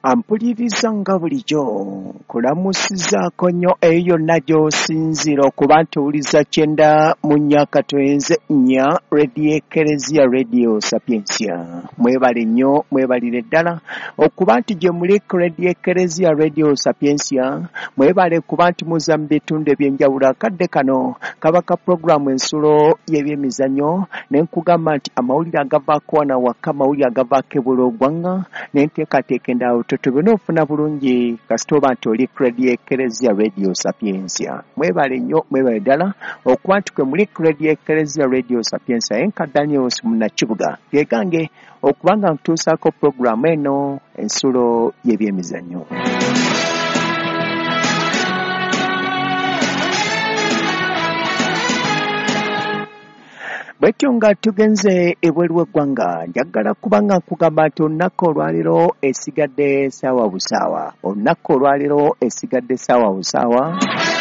Ampuliriza nga bulijjo kulamusizaako nnyo eyo yonna gy'osinzira okuba nti owuliza kyenda mu nnyakatwenze nnya Radio Eklezia Radio Sapiensia. Mwebale nnyo, mwebalire ddala okuba nti gye muli Radio Eklezia Radio Sapiensia. Mwebale kuba nti muza mu bitundu eby'enjawulo. Akadde kano kaba ka puroguramu ensulo y'ebyemizannyo ne nkugamba nti amawulire agavaako wano waka, amawulire agavaako ebula oggwanga ne nteekateeka endaawo tubone ofuna bulungi kasita oba nti oli Radio Eklezia Radio Sapiensia. Mwebale nnyo, mwebale ddala okuba nti kwe muli Radio Eklezia Radio Sapiensia. Enka Daniels Munnakibuga gegange okuba nga ntuusaako puroguramu eno ensulo y'ebyemizannyo. Bwetyo nga tugenze ebweru w'eggwanga, njagala kubanga nkugamba nti olunaku olwaliro esigadde saawa busaawa. Olunaku olwaliro esigadde saawa busaawa.